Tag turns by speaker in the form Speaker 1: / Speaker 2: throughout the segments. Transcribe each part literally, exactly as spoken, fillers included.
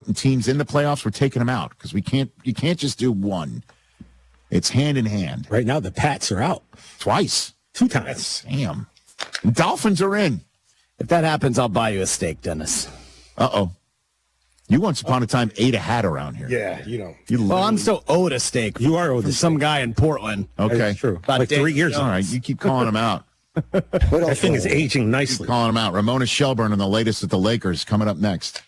Speaker 1: putting teams in the playoffs, we're taking them out because we can't. You can't just do one. It's hand in hand.
Speaker 2: Right now, the Pats are out
Speaker 1: twice,
Speaker 2: two times.
Speaker 1: Damn. Dolphins are in.
Speaker 3: If that happens, I'll buy you a steak, Dennis.
Speaker 1: Uh oh. You once upon a time ate a hat around here.
Speaker 2: Yeah, you know.
Speaker 1: You
Speaker 3: well, I'm still owed a steak.
Speaker 2: You are owed
Speaker 3: from some guy in Portland.
Speaker 1: Okay,
Speaker 2: that's true.
Speaker 3: About
Speaker 2: like three years.
Speaker 1: All right, you keep calling him out.
Speaker 2: That thing is aging nicely.
Speaker 1: Keep calling him out. Ramona Shelburne and the latest at the Lakers coming up next.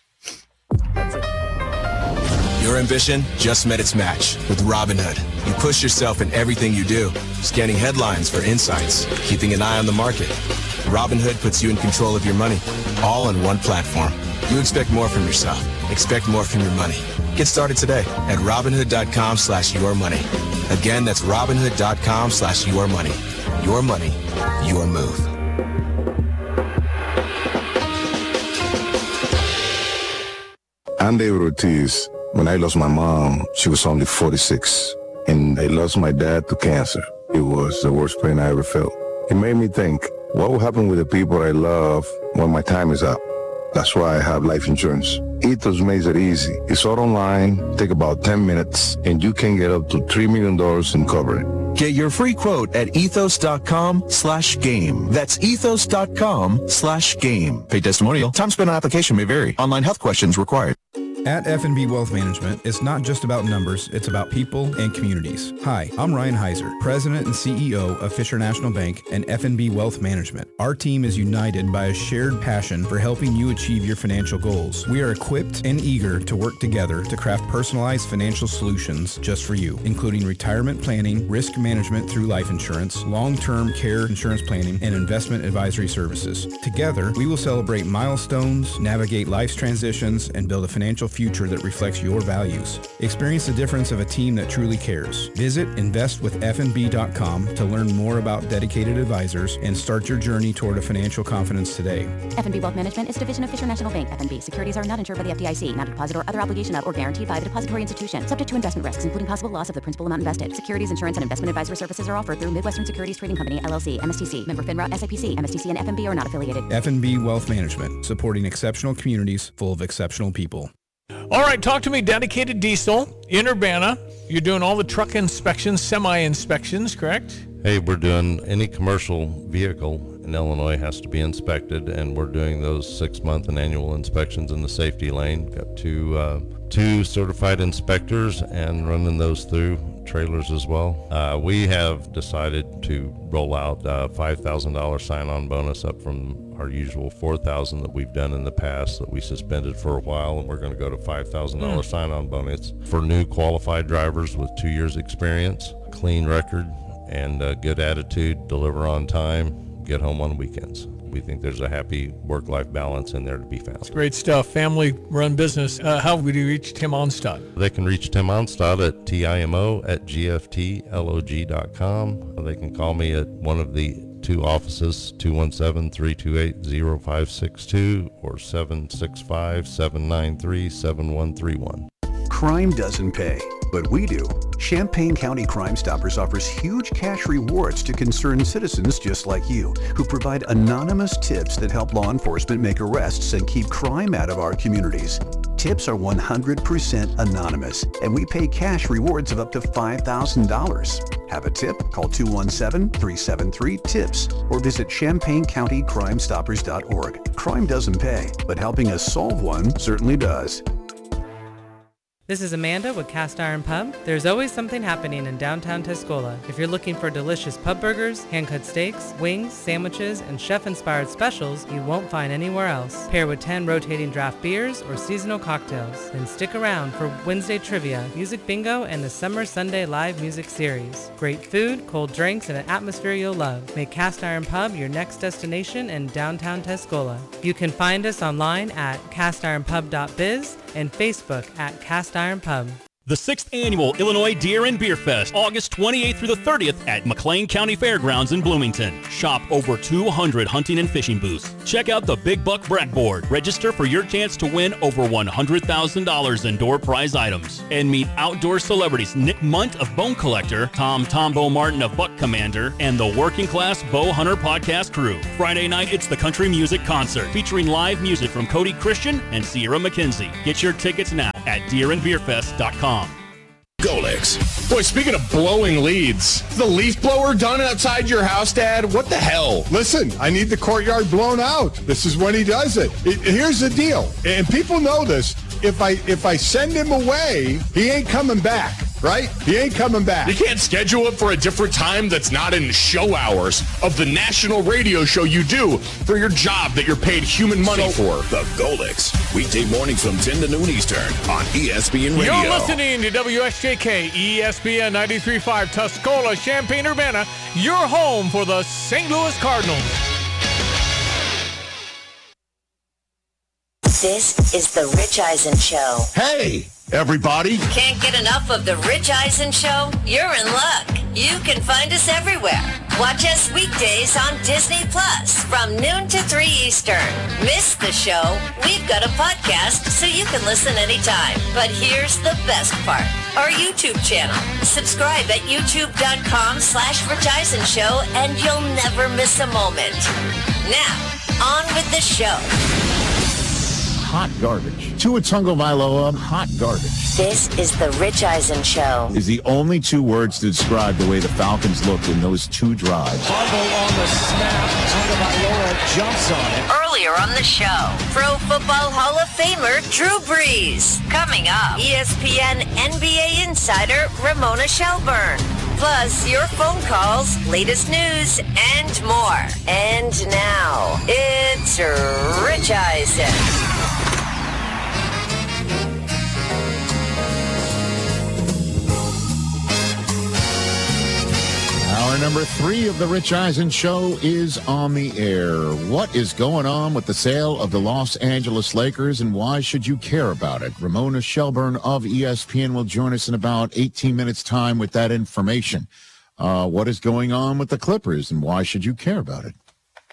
Speaker 4: Your ambition just met its match with Robinhood. You push yourself in everything you do, scanning headlines for insights, keeping an eye on the market. Robinhood puts you in control of your money, all on one platform. You expect more from yourself. Expect more from your money. Get started today at Robinhood.com slash your money. Again, that's Robinhood.com slash your money. Your money, your move.
Speaker 5: I'm David Ortiz. When I lost my mom, she was only forty-six. And I lost my dad to cancer. It was the worst pain I ever felt. It made me think, what will happen with the people I love when my time is up? That's why I have life insurance. Ethos makes it easy. It's all online, take about ten minutes, and you can get up to three million dollars in coverage.
Speaker 4: Get your free quote at ethos.com slash game. That's ethos.com slash game. Pay testimonial. Time spent on application may vary. Online health questions required.
Speaker 6: At F and B Wealth Management, it's not just about numbers, it's about people and communities. Hi, I'm Ryan Heiser, President and C E O of Fisher National Bank and F and B Wealth Management. Our team is united by a shared passion for helping you achieve your financial goals. We are equipped and eager to work together to craft personalized financial solutions just for you, including retirement planning, risk management through life insurance, long-term care insurance planning, and investment advisory services. Together, we will celebrate milestones, navigate life's transitions, and build a financial future that reflects your values. Experience the difference of a team that truly cares. Visit invest with f n b dot com to learn more about dedicated advisors and start your journey toward a financial confidence today.
Speaker 7: F and B Wealth Management is a division of Fisher National Bank. F and B securities are not insured by the F D I C, not a deposit or other obligation of or guaranteed by the depository institution. Subject to investment risks, including possible loss of the principal amount invested. Securities, insurance, and investment advisory services are offered through Midwestern Securities Trading Company, L L C, M S T C, member FINRA, S I P C. M S T C and F and B are not affiliated.
Speaker 6: F and B Wealth Management, supporting exceptional communities full of exceptional people.
Speaker 8: All right, talk to me, Dedicated Diesel in Urbana. You're doing all the truck inspections, semi-inspections, correct?
Speaker 9: Hey, we're doing any commercial vehicle in Illinois has to be inspected, and we're doing those six-month and annual inspections in the safety lane. Got two, uh, two certified inspectors and running those through trailers as well. Uh, we have decided to roll out a five thousand dollars sign-on bonus up from our usual four thousand dollars that we've done in the past that we suspended for a while, and we're going to go to five thousand dollars mm. sign-on bonus for new qualified drivers with two years experience, clean record, and a good attitude, deliver on time, get home on weekends. We think there's a happy work-life balance in there to be found.
Speaker 8: It's great stuff. Family-run business. Uh, how would you reach Tim Onstad?
Speaker 9: They can reach Tim Onstad at timo at g f t log dot com. They can call me at one of the two offices, two one seven, three two eight, zero five six two or seven six five, seven nine three, seven one three one.
Speaker 10: Crime doesn't pay, but we do. Champaign County Crime Stoppers offers huge cash rewards to concerned citizens just like you, who provide anonymous tips that help law enforcement make arrests and keep crime out of our communities. Tips are one hundred percent anonymous, and we pay cash rewards of up to five thousand dollars. Have a tip? Call two one seven, three seven three, TIPS or visit champaign county crime stoppers dot org. Crime doesn't pay, but helping us solve one certainly does.
Speaker 11: This is Amanda with Cast Iron Pub. There's always something happening in downtown Tuscola. If you're looking for delicious pub burgers, hand-cut steaks, wings, sandwiches, and chef-inspired specials you won't find anywhere else. Pair with ten rotating draft beers or seasonal cocktails. Then stick around for Wednesday trivia, music bingo, and the Summer Sunday live music series. Great food, cold drinks, and an atmosphere you'll love. Make Cast Iron Pub your next destination in downtown Tuscola. You can find us online at cast iron pub dot biz and Facebook at Cast Iron Pub.
Speaker 12: The sixth Annual Illinois Deer and Beer Fest, August twenty-eighth through the thirtieth at McLean County Fairgrounds in Bloomington. Shop over two hundred hunting and fishing booths. Check out the Big Buck Blackboard. Register for your chance to win over one hundred thousand dollars in door prize items. And meet outdoor celebrities Nick Munt of Bone Collector, Tom Tombo Martin of Buck Commander, and the Working Class Bow Hunter podcast crew. Friday night, it's the Country Music Concert, featuring live music from Cody Christian and Sierra McKenzie. Get your tickets now at deer and beer fest dot com.
Speaker 13: Golix. Boy, speaking of blowing leads, is the leaf blower done outside your house, Dad? What the hell?
Speaker 14: Listen, I need the courtyard blown out. This is when he does it. it. Here's the deal, and people know this. If I if I send him away, he ain't coming back, right? He ain't coming back.
Speaker 13: You can't schedule it for a different time that's not in show hours of the national radio show you do for your job that you're paid human money
Speaker 15: so,
Speaker 13: for.
Speaker 15: The Golix, weekday mornings from ten to noon Eastern on E S P N Radio.
Speaker 8: You're listening to W S J K, E S P N ninety-three point five, Tuscola, Champaign-Urbana, your home for the Saint Louis Cardinals.
Speaker 16: This is the Rich Eisen Show.
Speaker 1: Hey, everybody.
Speaker 16: Can't get enough of the Rich Eisen Show? You're in luck. You can find us everywhere. Watch us weekdays on Disney Plus from noon to three Eastern. Miss the show? We've got a podcast so you can listen anytime. But here's the best part. Our YouTube channel. Subscribe at youtube.com slash Rich Eisen Show and you'll never miss a moment. Now, on with the show.
Speaker 1: Hot garbage. Tua Tagovailoa, hot garbage.
Speaker 16: This is the Rich Eisen Show.
Speaker 1: Is the only two words to describe the way the Falcons looked in those two drives.
Speaker 3: Fumble on the snap. Tagovailoa jumps on it.
Speaker 16: Earlier on the show, Pro Football Hall of Famer Drew Brees. Coming up, E S P N N B A insider Ramona Shelburne. Plus, your phone calls, latest news, and more. And now, it's Rich Eisen.
Speaker 1: Hour number three of the Rich Eisen Show is on the air. What is going on with the sale of the Los Angeles Lakers, and why should you care about it? Ramona Shelburne of E S P N will join us in about eighteen minutes' time with that information. Uh, what is going on with the Clippers, and why should you care about it?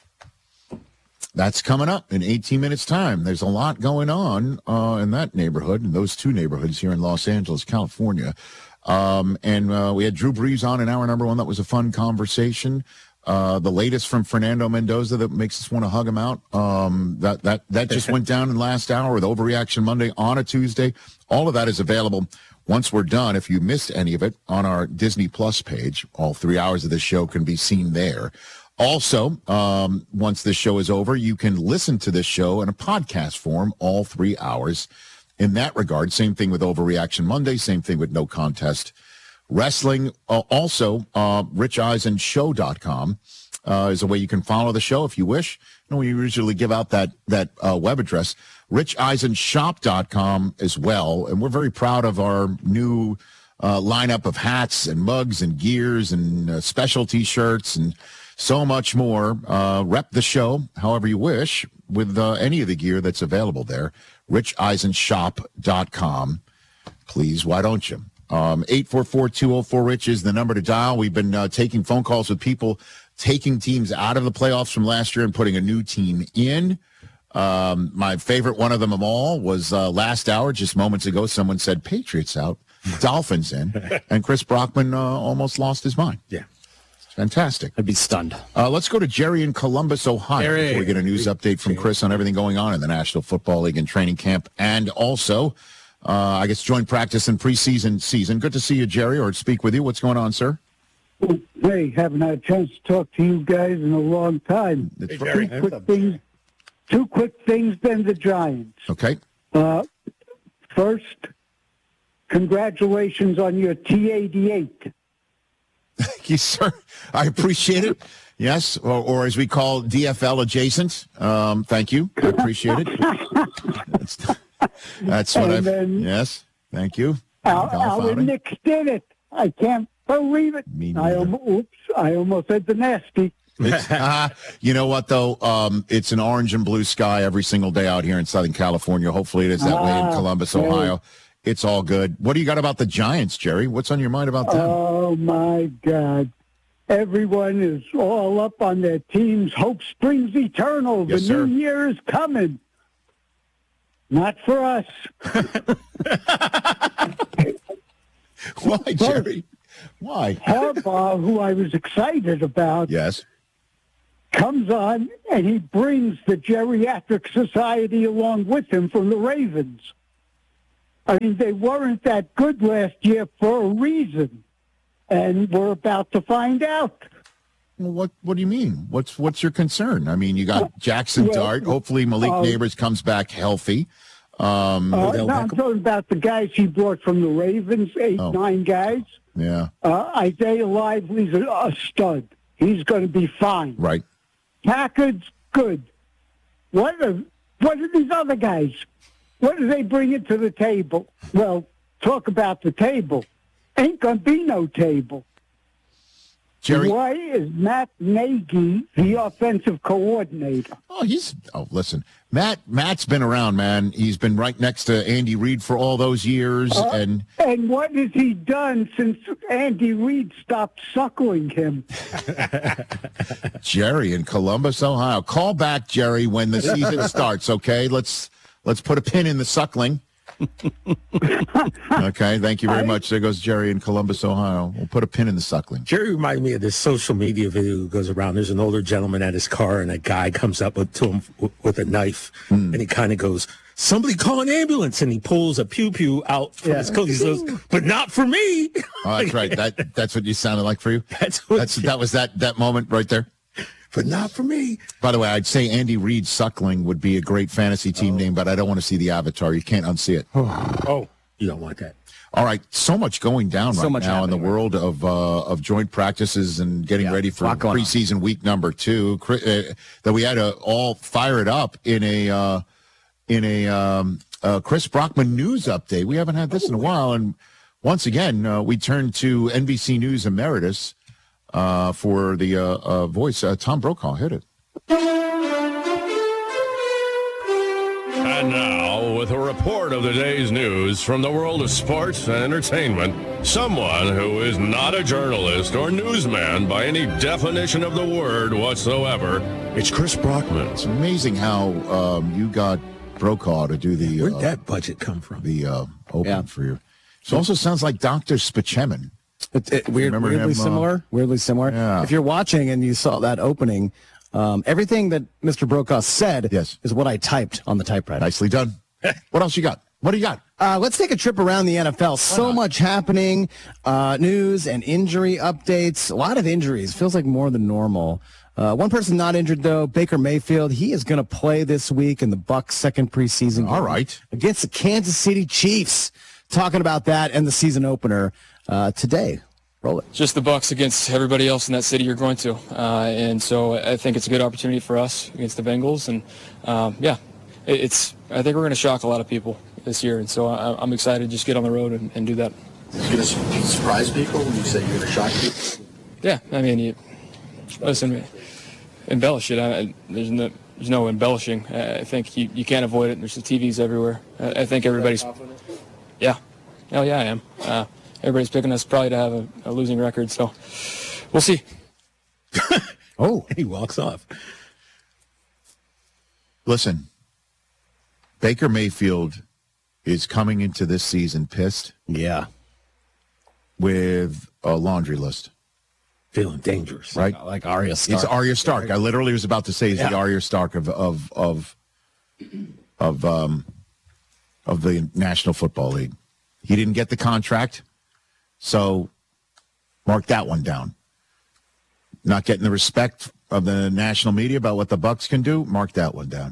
Speaker 1: That's coming up in eighteen minutes' time. There's a lot going on uh, in that neighborhood, in those two neighborhoods here in Los Angeles, California. Um, and uh, we had Drew Brees on in hour number one. That was a fun conversation. Uh, the latest from Fernando Mendoza that makes us want to hug him out. Um, that that that just went down in the last hour with Overreaction Monday on a Tuesday. All of that is available once we're done. If you missed any of it, on our Disney Plus page, all three hours of the show can be seen there. Also, um, once this show is over, you can listen to this show in a podcast form, all three hours. In that regard, same thing with Overreaction Monday, same thing with No Contest Wrestling. Uh, also, uh, rich eisen show dot com uh, is a way you can follow the show if you wish. You know, we usually give out that that uh, web address, rich eisen shop dot com as well. And we're very proud of our new uh, lineup of hats and mugs and gears and uh, special T-shirts and so much more. Uh, rep the show however you wish with uh, any of the gear that's available there. rich eisen shop dot com. Please, why don't you? Um, eight four four, two oh four, RICH is the number to dial. We've been uh, taking phone calls with people taking teams out of the playoffs from last year and putting a new team in. Um, my favorite one of them of all was uh, last hour, just moments ago, someone said Patriots out, Dolphins in, and Chris Brockman uh, almost lost his mind.
Speaker 2: Yeah.
Speaker 3: Fantastic. I'd be stunned.
Speaker 1: Uh, let's go to Jerry in Columbus, Ohio,
Speaker 3: Jerry.
Speaker 1: before we get a news update from Chris on everything going on in the National Football League and training camp, and also, uh, I guess, joint practice and preseason season. Good to see you, Jerry, or speak with you. What's going on, sir?
Speaker 17: Hey, haven't had a chance to talk to you guys in a long time.
Speaker 1: Hey,
Speaker 17: two quick things. Two quick things, then the Giants.
Speaker 1: Okay.
Speaker 17: Uh, first, congratulations on your T eighty-eight.
Speaker 1: Thank you, sir. I appreciate it. Yes, or, or as we call D F L adjacent. Um, thank you. I appreciate it. That's, that's what I've.
Speaker 17: Then,
Speaker 1: yes, thank you.
Speaker 17: Our, our Knicks did it. I can't believe it.
Speaker 1: Me
Speaker 17: I, almost, oops, I almost said the nasty.
Speaker 1: It's, uh, you know what, though? Um, it's an orange and blue sky every single day out here in Southern California. Hopefully it is that ah, way in Columbus, okay. Ohio. It's all good. What do you got about the Giants, Jerry? What's on your mind about them?
Speaker 17: Oh, my God. Everyone is all up on their teams. Hope springs eternal.
Speaker 1: Yes,
Speaker 17: the
Speaker 1: sir.
Speaker 17: new year is coming. Not for us.
Speaker 1: Why, Jerry? Why?
Speaker 17: Harbaugh, who I was excited about,
Speaker 1: yes,
Speaker 17: comes on and he brings the Geriatric Society along with him from the Ravens. I mean, they weren't that good last year for a reason, and we're about to find out.
Speaker 1: Well, what what do you mean? What's what's your concern? I mean, you got Jackson
Speaker 17: well,
Speaker 1: Dart. Hopefully, Malik
Speaker 17: uh,
Speaker 1: Neighbors comes back healthy. Um,
Speaker 17: uh, no, I'm talking about the guys he brought from the Ravens, eight,
Speaker 1: Oh.
Speaker 17: nine guys.
Speaker 1: yeah,
Speaker 17: Uh, Isaiah Lively's a, a stud. He's going to be fine.
Speaker 1: right.
Speaker 17: Packard's good. What are, what are these other guys? What do they bring it to the table? Well, talk about the table. Ain't going to be no table.
Speaker 1: Jerry-
Speaker 17: Why is Matt Nagy the offensive coordinator?
Speaker 1: Oh, he's oh, listen, Matt. Matt's been around, man. He's been right next to Andy Reid for all those years,
Speaker 17: Uh,
Speaker 1: and
Speaker 17: and what has he done since Andy Reid stopped suckling him?
Speaker 1: Jerry in Columbus, Ohio. Call back, Jerry, when the season starts. Okay, let's let's put a pin in the suckling. Okay, thank you very much. There goes Jerry in Columbus, Ohio. We'll put a pin in the suckling.
Speaker 2: Jerry reminded me of this social media video that goes around. There's an older gentleman at his car, and a guy comes up with, to him w- with a knife,
Speaker 1: Hmm.
Speaker 2: and he kind of goes, "Somebody call an ambulance!" And he pulls a pew pew out from his coat. He says, "But not for me."
Speaker 1: Oh, that's right. That that's what you sounded like for you.
Speaker 2: That's what
Speaker 1: That's that was that that moment right there.
Speaker 2: But not for me.
Speaker 1: By the way, I'd say Andy Reid Suckling would be a great fantasy team name, but I don't want to see the avatar. You can't unsee it.
Speaker 2: Oh, you don't want that.
Speaker 1: All right, so much going down
Speaker 18: So
Speaker 1: right
Speaker 18: much
Speaker 1: now in the
Speaker 18: happening,
Speaker 1: world of uh, of joint practices and getting
Speaker 18: Yeah,
Speaker 1: ready for
Speaker 18: lot going on.
Speaker 1: preseason week number two. Chri- Uh, that we had to all fire it up in a uh, in a um, uh, Chris Brockman news update. We haven't had this in a while, and once again uh, we turn to N B C News Emeritus uh, for the uh, uh, voice. Uh, Tom Brokaw, hit it.
Speaker 19: And now, with a report of the day's news from the world of sports and entertainment, someone who is not a journalist or newsman by any definition of the word whatsoever, it's Chris Brockman.
Speaker 1: It's amazing how um, you got Brokaw to do the
Speaker 2: Where'd
Speaker 1: uh,
Speaker 2: that budget come from?
Speaker 1: the uh, open
Speaker 18: Yeah.
Speaker 1: for you. It also sounds like Doctor Spaceman.
Speaker 18: It, it, weird,
Speaker 1: Remember
Speaker 18: weirdly
Speaker 1: him, uh,
Speaker 18: similar. Weirdly similar.
Speaker 1: Yeah.
Speaker 18: If you're watching and you saw that opening, um, everything that Mister Brokaw said
Speaker 1: Yes.
Speaker 18: is what I typed on the typewriter.
Speaker 1: Nicely done. What else you got? What do you got?
Speaker 18: Uh, let's take a trip around the N F L. So much happening, uh, news and injury updates. A lot of injuries. Feels like more than normal. Uh, one person not injured though, Baker Mayfield. He is going to play this week in the Bucs' second preseason game
Speaker 1: All right.
Speaker 18: against the Kansas City Chiefs. Talking about that and the season opener uh, today. Roll it.
Speaker 20: Just the Bucks against everybody else in that city you're going to, uh, and so I think it's a good opportunity for us against the Bengals, and um, yeah, it, it's. I think we're going to shock a lot of people this year, and so I, I'm excited to just get on the road and, and do that.
Speaker 21: You're going to surprise people when you say you're going to shock people?
Speaker 20: Yeah, I mean, you, listen, embellish it. I, there's no, there's no embellishing. I think you, you can't avoid it. There's the T Vs everywhere. I, I think everybody's. Yeah, oh yeah, I am. Uh, everybody's picking us probably to have a, a losing record, so we'll see.
Speaker 2: Oh, he walks off.
Speaker 1: Listen, Baker Mayfield is coming into this season pissed.
Speaker 18: Yeah.
Speaker 1: With a laundry list.
Speaker 2: Feeling dangerous.
Speaker 1: Right?
Speaker 18: Like Arya Stark.
Speaker 1: It's Arya Stark. I literally was about to say he's
Speaker 18: Yeah.
Speaker 1: the Arya Stark of of of of um of the National Football League. He didn't get the contract, so mark that one down. Not getting the respect of the national media about what the Bucs can do, mark that one down.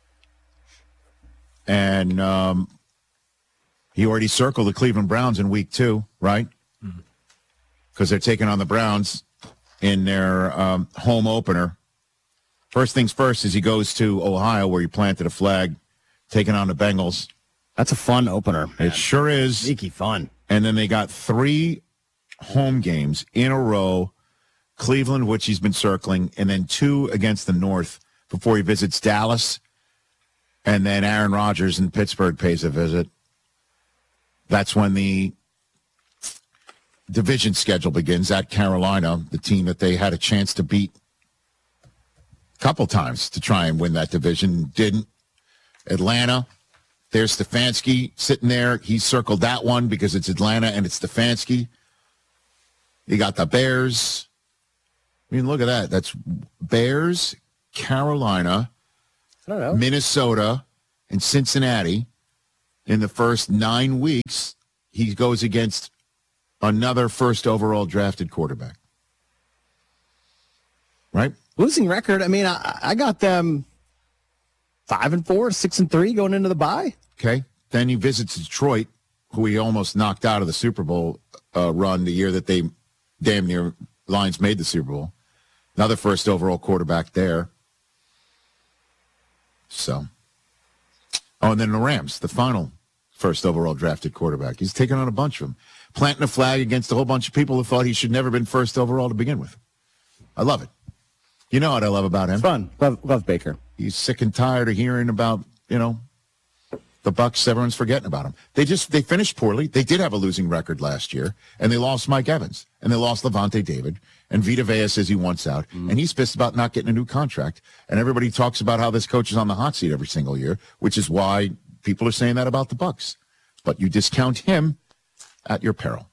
Speaker 1: And um, he already circled the Cleveland Browns in week two, right? Because they're taking on the Browns in their um, home opener. First things first is he goes to Ohio where he planted a flag, taking on the Bengals.
Speaker 18: That's a fun opener. Man.
Speaker 1: It sure is.
Speaker 18: Sneaky fun.
Speaker 1: And then they got three home games in a row, Cleveland, which he's been circling, and then two against the North before he visits Dallas. And then Aaron Rodgers in Pittsburgh pays a visit. That's when the division schedule begins at Carolina, the team that they had a chance to beat a couple times to try and win that division. Didn't. Atlanta, there's Stefanski sitting there. He circled that one because it's Atlanta and it's Stefanski. You got the Bears. I mean, look at that. That's Bears, Carolina, Minnesota, and Cincinnati. in the first nine weeks, he goes against another first overall drafted quarterback. Right?
Speaker 18: Losing record. I mean, I, I got them five and four, six and three going into the bye.
Speaker 1: Okay. Then he visits Detroit, who he almost knocked out of the Super Bowl uh, run the year that they damn near Lions made the Super Bowl. Another first overall quarterback there. So. Oh, and then the Rams, the final first overall drafted quarterback. He's taken on a bunch of them. Planting a flag against a whole bunch of people who thought he should never been first overall to begin with. I love it. You know what I love about him?
Speaker 18: It's fun. Love, love Baker.
Speaker 1: He's sick and tired of hearing about, you know, the Bucs. Everyone's forgetting about him. They just, they finished poorly. They did have a losing record last year, and they lost Mike Evans, and they lost Levante David, and Vita Vea says he wants out, mm. and he's pissed about not getting a new contract. And everybody talks about how this coach is on the hot seat every single year, which is why people are saying that about the Bucs. But you discount him at your peril.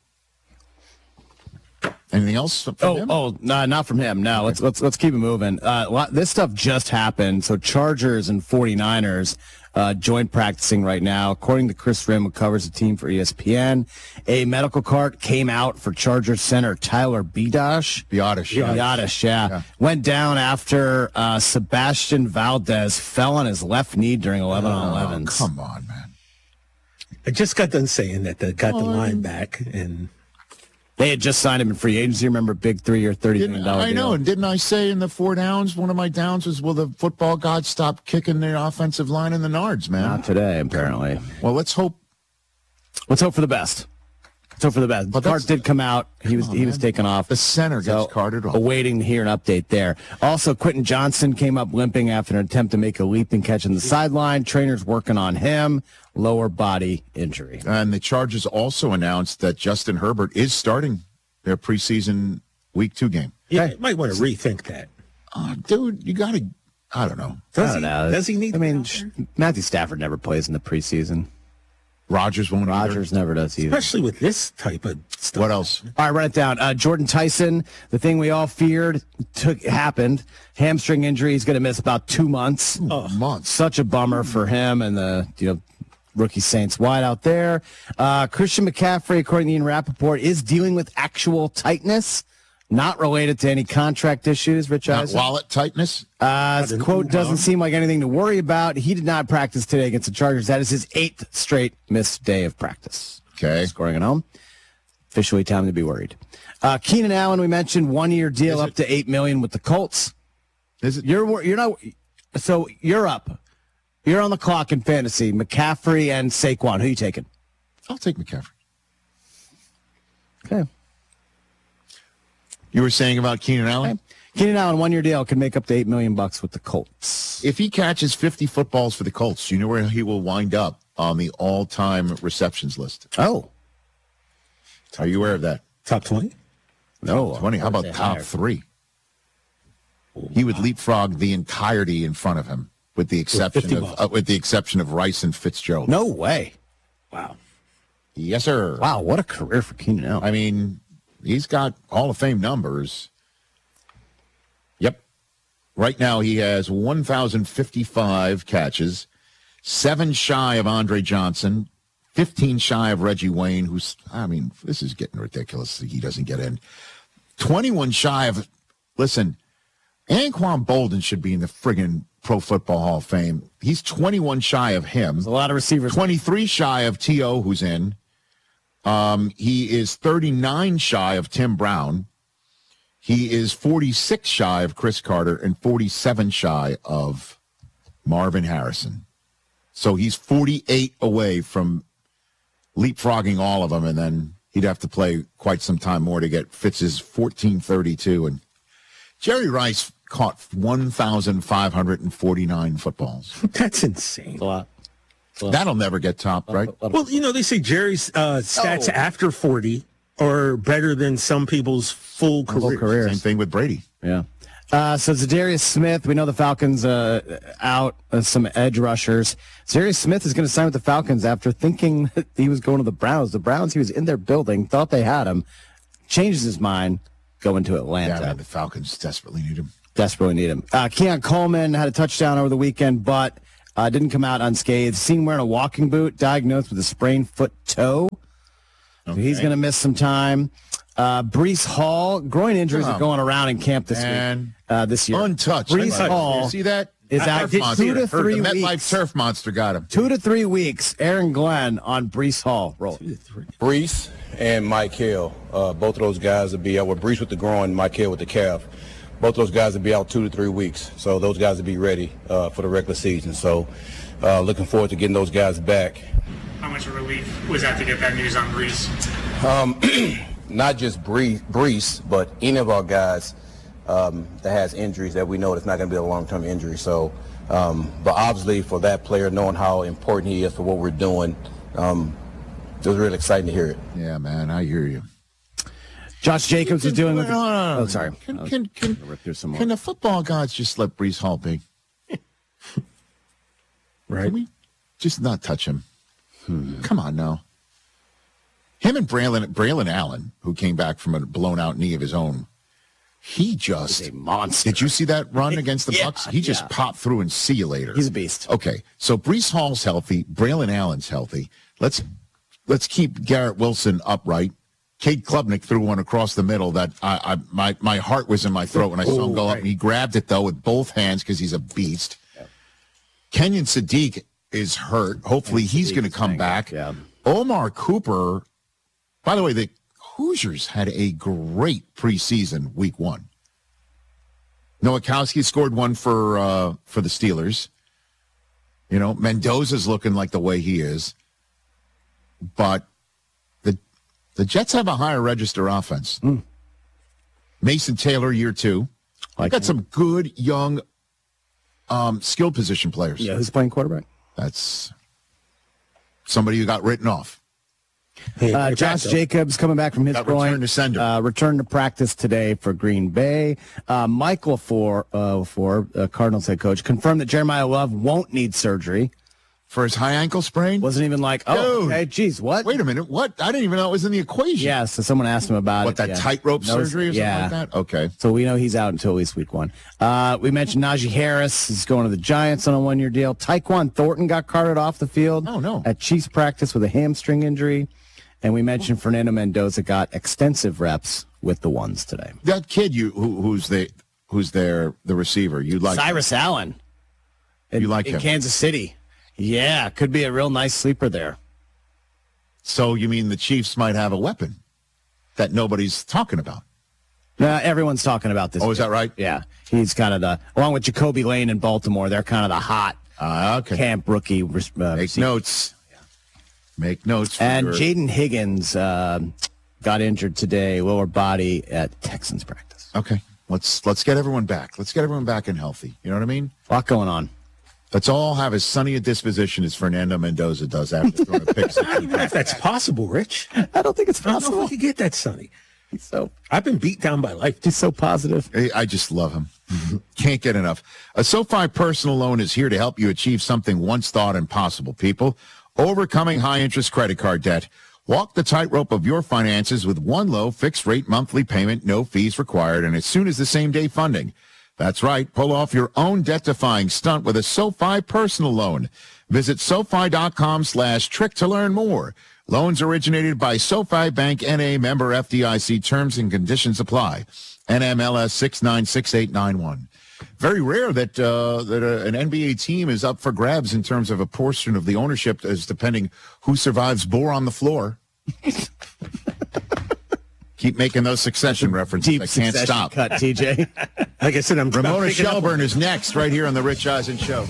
Speaker 1: Anything else from
Speaker 18: oh,
Speaker 1: him?
Speaker 18: Oh, no, not from him. No, let's let's let's keep it moving. Uh, this stuff just happened. So Chargers and 49ers uh, joint practicing right now. According to Chris Rim, who covers the team for E S P N, a medical cart came out for Chargers center Tyler Biadasz.
Speaker 1: Biadasz,
Speaker 18: yeah. Biadasz, yeah. yeah. Went down after uh, Sebastian Valdez fell on his left knee during eleven on elevens.
Speaker 1: Oh, come on, man.
Speaker 2: I just got done saying that they got oh. the line back, and
Speaker 18: they had just signed him in free agency. Remember, big three-year, thirty million dollars
Speaker 1: I know,
Speaker 18: deal.
Speaker 1: And didn't I say in the four downs, one of my downs was, will the football gods stop kicking the offensive line in the nards, man?
Speaker 18: Not today, apparently.
Speaker 1: Well, let's hope.
Speaker 18: Let's hope for the best. Let's hope for the best. The cart did come out. He was on, he was man. taken off.
Speaker 1: The center
Speaker 18: so,
Speaker 1: gets carted off.
Speaker 18: Awaiting to hear an update there. Also, Quentin Johnson came up limping after an attempt to make a leaping catch on the sideline. Trainers working on him. Lower body injury.
Speaker 1: And the Chargers also announced that Justin Herbert is starting their preseason week two game.
Speaker 2: Yeah, you might want to rethink that.
Speaker 1: Uh, dude, you got to, I don't know.
Speaker 18: Does I don't he, know.
Speaker 2: Does he need
Speaker 18: I mean, Matthew Stafford never plays in the preseason.
Speaker 1: Rodgers won't
Speaker 18: Rodgers
Speaker 1: either.
Speaker 18: never does either.
Speaker 2: Especially with this type of stuff.
Speaker 1: What else?
Speaker 18: All right, write it down. Uh, Jordan Tyson, the thing we all feared took happened. Hamstring injury. He's going to miss about two months.
Speaker 1: Oh, months.
Speaker 18: Such a bummer for him and the, you know, rookie Saints wide out there. Uh, Christian McCaffrey, according to Ian Rappaport, is dealing with actual tightness, not related to any contract issues. Rich
Speaker 1: Not
Speaker 18: Eisen.
Speaker 1: wallet tightness?
Speaker 18: Uh, his quote doesn't seem like anything to worry about. He did not practice today against the Chargers. That is his eighth straight missed day of practice.
Speaker 1: Okay.
Speaker 18: Scoring at home. Officially time to be worried. Uh, Keenan Allen, we mentioned one-year deal up to eight million dollars with the Colts.
Speaker 1: Is it?
Speaker 18: You're you're not. So you're up. You're on the clock in fantasy. McCaffrey and Saquon. Who are you taking?
Speaker 1: I'll take McCaffrey.
Speaker 18: Okay.
Speaker 1: You were saying about Keenan Allen?
Speaker 18: Okay. Keenan Allen, one-year deal, can make up to eight million dollars bucks with the Colts.
Speaker 1: If he catches fifty footballs for the Colts, you know where he will wind up on the all-time receptions list.
Speaker 18: Oh.
Speaker 1: Are you aware of that?
Speaker 2: Top twenty?
Speaker 1: No. twenty. How about top higher. three? Oh, he would wow. leapfrog the entirety in front of him, with the exception of uh, with the exception of Rice and Fitzgerald.
Speaker 18: No way.
Speaker 2: Wow.
Speaker 1: Yes, sir.
Speaker 18: Wow, what a career for Keenan Allen.
Speaker 1: I mean, he's got Hall of Fame numbers. Yep. Right now he has one thousand fifty-five catches, seven shy of Andre Johnson, fifteen shy of Reggie Wayne, who's, I mean, this is getting ridiculous. He doesn't get in. twenty-one shy of, listen, Anquan Bolden should be in the friggin' Pro Football Hall of Fame. He's twenty-one shy of him.
Speaker 18: There's a lot of receivers.
Speaker 1: twenty-three shy of T O, who's in. Um, he is thirty-nine shy of Tim Brown. He is forty-six shy of Chris Carter and forty-seven shy of Marvin Harrison. So he's forty-eight away from leapfrogging all of them, and then he'd have to play quite some time more to get Fitz's fourteen thirty-two. And Jerry Rice caught one thousand five hundred forty-nine footballs.
Speaker 2: That's insane.
Speaker 18: A lot.
Speaker 1: That'll never get topped, right?
Speaker 2: Well, you know, they say Jerry's uh, stats
Speaker 18: oh.
Speaker 2: after forty are better than some people's full career.
Speaker 18: careers.
Speaker 1: Same thing with Brady.
Speaker 18: Yeah. Uh, so Zadarius Smith, we know the Falcons uh, out uh, some edge rushers. Zadarius Smith is going to sign with the Falcons after thinking that he was going to the Browns. The Browns, he was in their building, thought they had him, changes his mind, going to Atlanta.
Speaker 1: Yeah, man, the Falcons desperately need him.
Speaker 18: Desperately need him. Uh, Keon Coleman had a touchdown over the weekend, but Uh, didn't come out unscathed. Seen wearing a walking boot, diagnosed with a sprained foot toe. So
Speaker 1: Okay.
Speaker 18: he's going to miss some time. Uh, Breece Hall, groin injuries
Speaker 1: Oh,
Speaker 18: are going around in camp this
Speaker 1: man.
Speaker 18: week. Uh, this year,
Speaker 1: Untouched.
Speaker 18: Breece
Speaker 1: Untouched.
Speaker 18: Hall
Speaker 1: You see that?
Speaker 18: is
Speaker 1: That
Speaker 18: out
Speaker 1: turf monster
Speaker 18: two to
Speaker 1: hurt
Speaker 18: three
Speaker 1: him. That
Speaker 18: weeks.
Speaker 1: MetLife turf monster got him.
Speaker 18: Two to three weeks. Aaron Glenn on Breece Hall. Roll.
Speaker 5: Breece and Mike Hill, uh, both of those guys will be out. With Breece with the groin, Mike Hill with the calf. Both those guys will be out two to three weeks. So those guys will be ready uh, for the regular season. So uh, looking forward to getting those guys back.
Speaker 22: How much of a relief was that to get that news on Breece?
Speaker 5: Um, not just Breece, Breece, but any of our guys um, that has injuries that we know it's not going to be a long-term injury. So, um, but obviously for that player, knowing how important he is for what we're doing, um, it was really exciting to hear it.
Speaker 1: Yeah, man, I hear you.
Speaker 18: Josh Jacobs is doing.
Speaker 1: No,
Speaker 18: With
Speaker 1: no, no, no.
Speaker 18: Oh, sorry.
Speaker 1: Can,
Speaker 18: I was
Speaker 1: can, can,
Speaker 18: gonna rip through some more.
Speaker 1: can the football gods just let Breece Hall be?
Speaker 2: Right.
Speaker 1: Can we just not touch him? Hmm. Come on now. Him and Braylon, Braylon Allen, who came back from a blown-out knee of his own, he just
Speaker 18: a monster.
Speaker 1: Did you see that run against the
Speaker 18: Yeah,
Speaker 1: Bucks? He just
Speaker 18: yeah.
Speaker 1: popped through and see you later.
Speaker 18: He's a beast.
Speaker 1: Okay, so Breece Hall's healthy. Braylon Allen's healthy. Let's let's keep Garrett Wilson upright. Cade Klubnik threw one across the middle that I, I my my heart was in my throat when I saw him go up. And he grabbed it though with both hands because he's a beast. Yeah. Kenyon Sadiq is hurt. Hopefully
Speaker 18: And
Speaker 1: he's
Speaker 18: Sadiq
Speaker 1: going to
Speaker 18: is
Speaker 1: come
Speaker 18: banged
Speaker 1: back.
Speaker 18: up, yeah.
Speaker 1: Omar Cooper. By the way, the Hoosiers had a great preseason week one. Nowakowski scored one for uh, for the Steelers. You know, Mendoza's looking like the way he is. But the the Jets have a higher register offense.
Speaker 18: Mm.
Speaker 1: Mason Taylor, year two. I
Speaker 18: Like
Speaker 1: got
Speaker 18: him.
Speaker 1: some good young um, skill position players.
Speaker 18: Yeah, who's playing quarterback?
Speaker 1: That's somebody who got written off.
Speaker 2: Hey,
Speaker 18: Uh,
Speaker 2: they're
Speaker 18: Josh
Speaker 2: back, though.
Speaker 18: Jacobs coming back from his
Speaker 1: Got
Speaker 18: groin.
Speaker 1: returned to sender.
Speaker 18: Uh, return to practice today for Green Bay. Uh, Mike LaFleur, uh, for uh, Cardinals head coach, confirmed that Jeremiah Love won't need surgery.
Speaker 1: For his high ankle sprain?
Speaker 18: Wasn't even like, oh,
Speaker 1: Dude.
Speaker 18: okay, geez, what?
Speaker 1: Wait a minute. What? I didn't even know it was in the equation.
Speaker 18: Yeah, so someone asked him about
Speaker 1: What,
Speaker 18: it.
Speaker 1: that
Speaker 18: yeah.
Speaker 1: tightrope
Speaker 18: No,
Speaker 1: surgery or something
Speaker 18: yeah.
Speaker 1: like that? Okay.
Speaker 18: So we know he's out until at least week one. Uh, we mentioned Najee Harris is going to the Giants on a one-year deal. Tyquan Thornton got carted off the field
Speaker 1: Oh, no.
Speaker 18: at Chiefs practice with a hamstring injury. And we mentioned Fernando Mendoza got extensive reps with the ones today.
Speaker 1: That kid you who, who's the who's their the receiver, you like
Speaker 18: Cyrus Allen. In,
Speaker 1: You like
Speaker 18: in
Speaker 1: him?
Speaker 18: Kansas City. Yeah, could be a real nice sleeper there.
Speaker 1: So you mean the Chiefs might have a weapon that nobody's talking about?
Speaker 18: Uh, everyone's talking about this.
Speaker 1: Oh, is
Speaker 18: kid.
Speaker 1: that right?
Speaker 18: Yeah. He's kind of the, along with Jacoby Lane in Baltimore, they're kind of the hot
Speaker 1: Uh, okay.
Speaker 18: camp rookie. Uh,
Speaker 1: Make
Speaker 18: receiver.
Speaker 1: notes. Make notes. For
Speaker 18: And
Speaker 1: your-
Speaker 18: Jaden Higgins uh, got injured today, lower body at Texans practice.
Speaker 1: Okay. Let's let's get everyone back. Let's get everyone back and healthy. You know what I mean?
Speaker 18: A lot going on.
Speaker 1: Let's all have as sunny a disposition as Fernando Mendoza does after throwing a pick.
Speaker 2: I don't even know if that's possible, Rich.
Speaker 18: I don't think it's
Speaker 2: I don't know
Speaker 18: possible.
Speaker 2: if we could get that sunny.
Speaker 18: He's so,
Speaker 2: I've been beat down by life.
Speaker 18: he's so positive.
Speaker 1: I I just love him. Can't get enough. A SoFi personal loan is here to help you achieve something once thought impossible, people. Overcoming high-interest credit card debt. Walk the tightrope of your finances with one low fixed-rate monthly payment, no fees required, and as soon as the same-day funding. That's right. Pull off your own debt-defying stunt with a SoFi personal loan. Visit SoFi.com slash trick to learn more. Loans originated by SoFi Bank N A, member F D I C. Terms and conditions apply. N M L S six nine six eight nine one. Very rare that uh, that uh, an N B A team is up for grabs in terms of a portion of the ownership, as depending who survives bore on the floor. Keep making those succession references.
Speaker 18: Deep
Speaker 1: I can't
Speaker 18: succession
Speaker 1: stop.
Speaker 18: cut, T J.
Speaker 2: Like I said, I'm
Speaker 1: Ramona
Speaker 2: picking up-
Speaker 1: Shelburne is next right here on the Rich Eisen Show.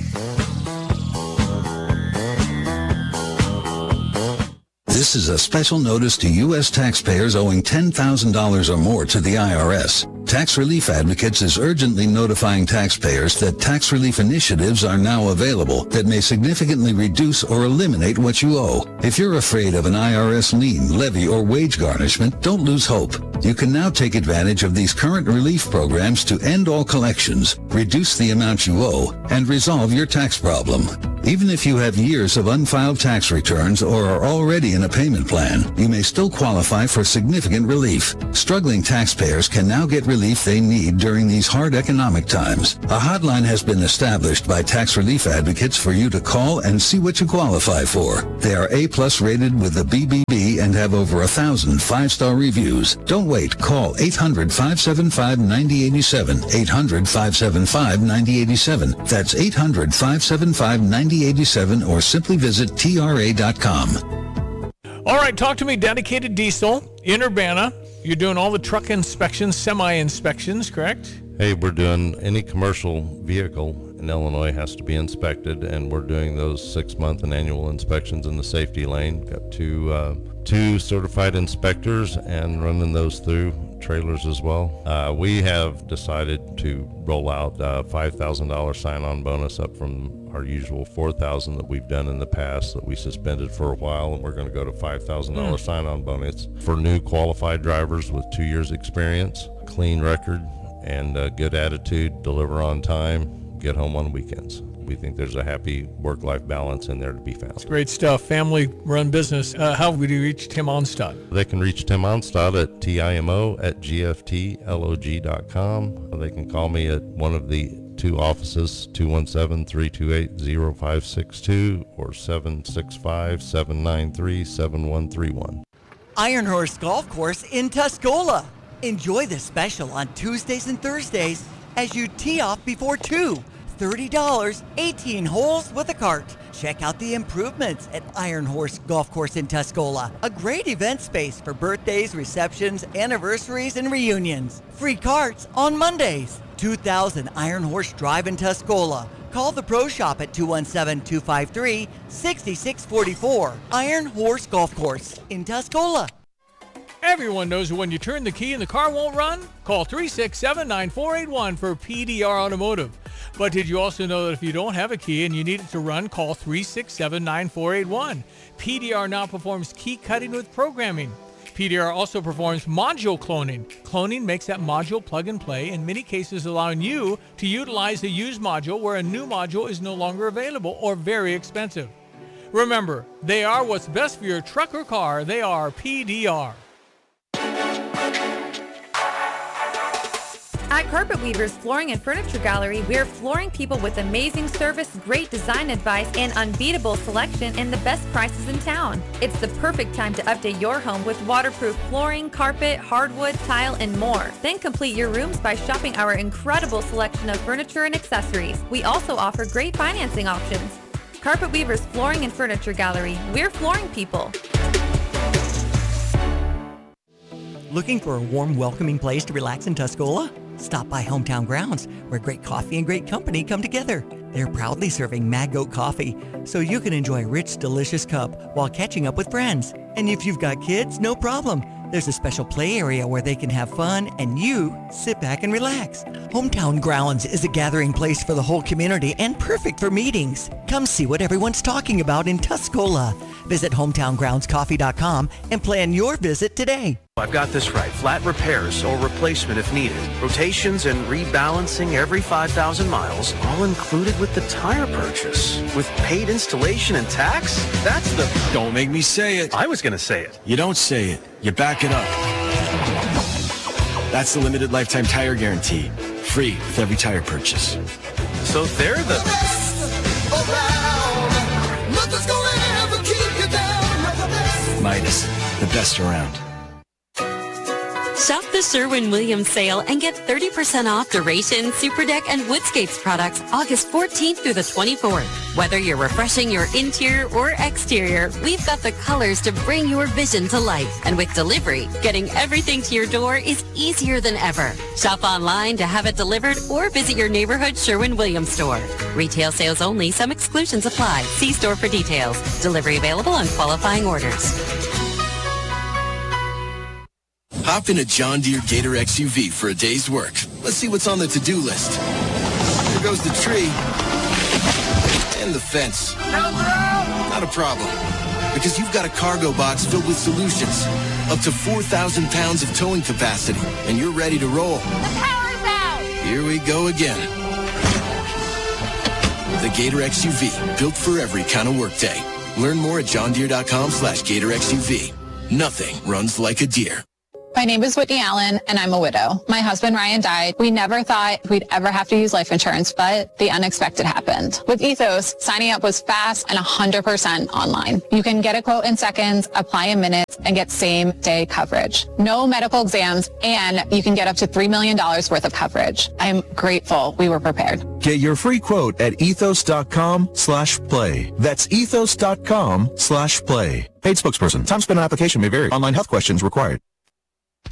Speaker 23: This is a special notice to U S taxpayers owing ten thousand dollars or more to the I R S. Tax Relief Advocates is urgently notifying taxpayers that tax relief initiatives are now available that may significantly reduce or eliminate what you owe. If you're afraid of an I R S lien, levy, or wage garnishment, don't lose hope. You can now take advantage of these current relief programs to end all collections, reduce the amount you owe, and resolve your tax problem. Even if you have years of unfiled tax returns or are already in a payment plan, you may still qualify for significant relief. Struggling taxpayers can now get relief they need during these hard economic times. A hotline has been established by tax relief advocates for you to call and see what you qualify for. They are A-plus rated with the B B B and have over a thousand five-star reviews. Don't wait. Call eight hundred, five seven five, nine zero eight seven. eight hundred, five seven five, nine zero eight seven. That's eight hundred, five seven five, nine zero eight seven or simply visit T R A dot com.
Speaker 8: All right, talk to me, Dedicated Diesel in Urbana. You're doing all the truck inspections, semi-inspections, correct?
Speaker 9: Hey, we're doing any commercial vehicle in Illinois has to be inspected, and we're doing those six-month and annual inspections in the safety lane. Got two uh, two certified inspectors and running those through trailers as well. Uh, we have decided to roll out a five thousand dollars sign-on bonus up from our usual four thousand dollars that we've done in the past that we suspended for a while, and we're going to go to five thousand dollars mm. sign-on bonus for new qualified drivers with two years experience, clean record, and a good attitude, deliver on time, get home on weekends. We think there's a happy work-life balance in there to be found.
Speaker 8: It's great stuff. Family-run business. Uh, how would you reach Tim Onstad?
Speaker 9: They can reach Tim Onstad at T I M O at G F T log dot com. They can call me at one of the two offices, two one seven, three two eight, zero five six two or seven six five, seven nine three, seven one three one.
Speaker 4: Iron Horse Golf Course in Tuscola. Enjoy the special on Tuesdays and Thursdays as you tee off before two. thirty dollars, eighteen holes with a cart. Check out the improvements at Iron Horse Golf Course in Tuscola. A great event space for birthdays, receptions, anniversaries, and reunions. Free carts on Mondays. two thousand Iron Horse Drive in Tuscola. Call the Pro Shop at two one seven, two five three, six six four four. Iron Horse Golf Course in Tuscola.
Speaker 8: Everyone knows when you turn the key and the car won't run? Call three six seven, nine four eight one for P D R Automotive. But did you also know that if you don't have a key and you need it to run, call three six seven, nine four eight one. P D R now performs key cutting with programming. P D R also performs module cloning. Cloning makes that module plug and play, in many cases allowing you to utilize a used module where a new module is no longer available or very expensive. Remember, they are what's best for your truck or car. They are P D R.
Speaker 6: At Carpet Weavers Flooring and Furniture Gallery, we're flooring people with amazing service, great design advice, and unbeatable selection and the best prices in town. It's the perfect time to update your home with waterproof flooring, carpet, hardwood, tile, and more. Then complete your rooms by shopping our incredible selection of furniture and accessories. We also offer great financing options. Carpet Weavers Flooring and Furniture Gallery, we're flooring people.
Speaker 4: Looking for a warm, welcoming place to relax in Tuscola? Stop by Hometown Grounds, where great coffee and great company come together. They're proudly serving Mad Goat coffee, so you can enjoy a rich, delicious cup while catching up with friends. And if you've got kids, no problem. There's a special play area where they can have fun and you sit back and relax. Hometown Grounds is a gathering place for the whole community and perfect for meetings. Come see what everyone's talking about in Tuscola. Visit hometown grounds coffee dot com and plan your visit today.
Speaker 7: I've got this right. Flat repairs or replacement if needed. Rotations and rebalancing every five thousand miles, all included with the tire purchase. With paid installation and tax? That's the...
Speaker 24: Don't make me say it.
Speaker 7: I was going to say it.
Speaker 24: You don't say it. You back it up. That's the limited lifetime tire guarantee. Free with every tire purchase.
Speaker 7: So they're the...
Speaker 24: Midas, the best around.
Speaker 25: Shop the Sherwin-Williams sale and get thirty percent off Duration, Super Deck, and Woodscapes products August fourteenth through the twenty-fourth. Whether you're refreshing your interior or exterior, we've got the colors to bring your vision to life. And with delivery, getting everything to your door is easier than ever. Shop online to have it delivered or visit your neighborhood Sherwin-Williams store. Retail sales only. Some exclusions apply. See store for details. Delivery available on qualifying orders.
Speaker 24: Hop in a John Deere Gator X U V for a day's work. Let's see what's on the to-do list. There goes the tree. And the fence. Not a problem. Because you've got a cargo box filled with solutions. Up to four thousand pounds of towing capacity. And you're ready to roll.
Speaker 26: The power's out!
Speaker 24: Here we go again. The Gator X U V, built for every kind of workday. Learn more at johndeere.com slash Gator X U V. Nothing runs like a deer.
Speaker 10: My name is Whitney Allen, and I'm a widow. My husband, Ryan, died. We never thought we'd ever have to use life insurance, but the unexpected happened. With Ethos, signing up was fast and one hundred percent online. You can get a quote in seconds, apply in minutes, and get same-day coverage. No medical exams, and you can get up to three million dollars worth of coverage. I'm grateful we were prepared.
Speaker 11: Get your free quote at ethos.com slash play. That's ethos.com slash play. Paid spokesperson. Time spent on application may vary. Online health questions required.